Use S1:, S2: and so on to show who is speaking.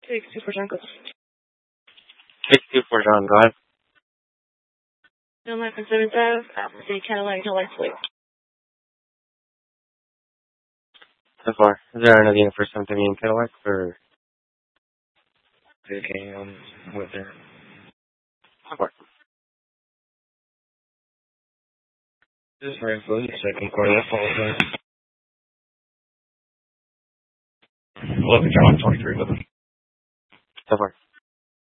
S1: Take 2 for John, go.
S2: 62 for John, go ahead.
S1: 9.75, City Cadillac, no lights, wait.
S2: So far. Is there another unit for 738 Cadillac or?
S3: Okay, with that.
S2: So far.
S3: This is very good. Second quarter, that's all good. 11 John, 23 with him.
S2: So far.